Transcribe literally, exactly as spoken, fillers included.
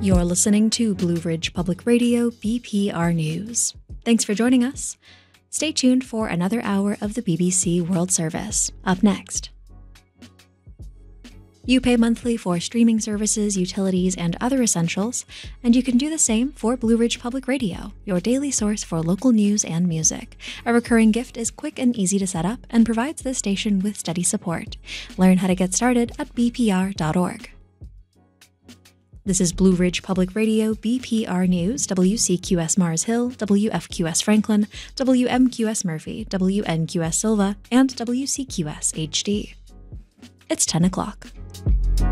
You're listening to Blue Ridge Public Radio B P R News. Thanks for joining us. Stay tuned for another hour of the B B C World Service. Up next. You pay monthly for streaming services, utilities, and other essentials, and you can do the same for Blue Ridge Public Radio, your daily source for local news and music. A recurring gift is quick and easy to set up and provides this station with steady support. Learn how to get started at b p r dot org. This is Blue Ridge Public Radio B P R News, W C Q S Mars Hill, W F Q S Franklin, W M Q S Murphy, W N Q S Silva, and W C Q S H D. It's ten o'clock.